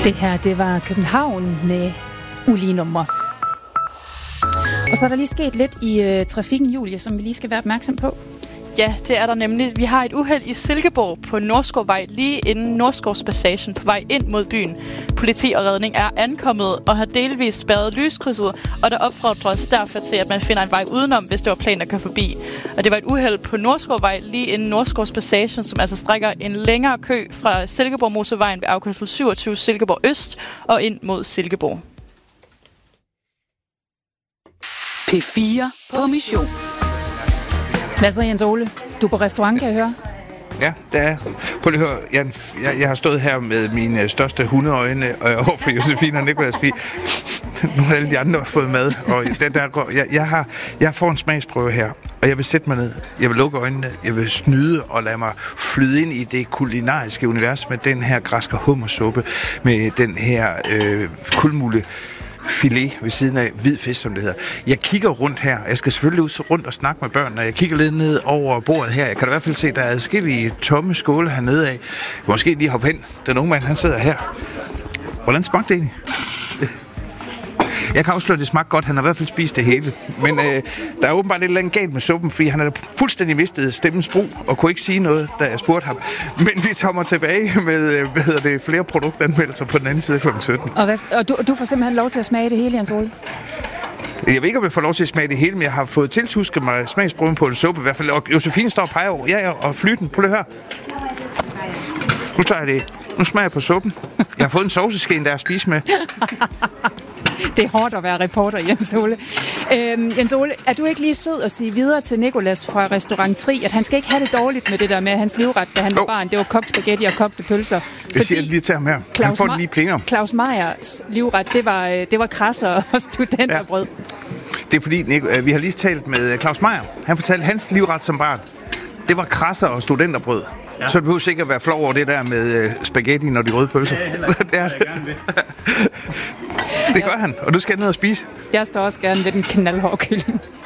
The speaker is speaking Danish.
Det her, det var København med ulige numre. Og så er der lige sket lidt i trafikken, Julie, som vi lige skal være opmærksom på. Ja, det er der nemlig. Vi har et uheld i Silkeborg på Nordskovvej, lige inden Nordskovspassagen på vej ind mod byen. Politi og redning er ankommet og har delvist spærret lyskrydset, og der opfordres derfor til, at man finder en vej udenom, hvis det var planen at køre forbi. Og det var et uheld på Nordskovvej, lige inden Nordskovspassagen, som altså strækker en længere kø fra Silkeborg Motorvejen ved afkørsel 27 Silkeborg Øst og ind mod Silkeborg. P4 på mission. Hvad så, Jens Ole? Du er på restaurant, kan jeg høre? Ja, det er. Prøv lige at høre. Jeg har stået her med mine største hundeøjne overfor Josefine og Nicolas, fordi nogle af alle de andre har fået mad. Og jeg får en smagsprøve her, og jeg vil sætte mig ned. Jeg vil lukke øjnene. Jeg vil snyde og lade mig flyde ind i det kulinariske univers med den her græsker hummersuppe, med den her kulmule filet ved siden af hvid fisk, som det hedder. Jeg kigger rundt her. Jeg skal selvfølgelig ud rundt og snakke med børnene. Jeg kigger lidt ned over bordet her. Jeg kan da i hvert fald se, at der er adskillige tomme skåle hernede af. Måske lige hoppe hen. Den unge mand, han sidder her. Hvordan smagte det egentlig? Jeg kan afsløre, at det smagte godt. Han har i hvert fald spist det hele. Men der er åbenbart et eller andet galt med suppen, fordi han har fuldstændig mistet stemmens brug og kunne ikke sige noget, da jeg spurgte ham. Men vi kommer tilbage med flere produktanmeldelser på den anden side kl. 17. Og du får simpelthen lov til at smage det hele, Jens Ole? Jeg ved ikke, om jeg får lov til at smage det hele, men jeg har fået tiltusket mig smagsprøven på en suppe i hvert fald. Og Josefine står og peger over. Ja, og flyten. Prøv lige at høre. Nu tager jeg det. Nu smager jeg på suppen. Jeg har fået en sovseske, der at spise med. Det er hårdt at være reporter, Jens Ole. Jens Ole, er du ikke lige sød at sige videre til Nicolas fra Restaurant 3, at han skal ikke have det dårligt med det der med hans livret, da han var barn? Det var kogt spaghetti og kogte pølser. Det siger jeg lige til ham her. Han får det lige plenere. Claus Meyers livret, det var krasser og studenterbrød. Ja. Det er fordi, vi har lige talt med Claus Meyer. Han fortalte hans livret som barn. Det var krasser og studenterbrød. Ja. Så det behøver sikkert være flov over det der med spaghetti og de røde pølser. Det er det. Det gør han, og du skal ned og spise. Jeg står også gerne ved den knaldhårde kylling.